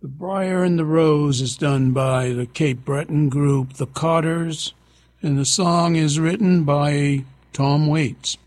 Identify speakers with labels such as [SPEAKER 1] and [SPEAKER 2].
[SPEAKER 1] The Briar and the Rose is done by the Cape Breton group The Cotters, and the song is written by Tom Waits.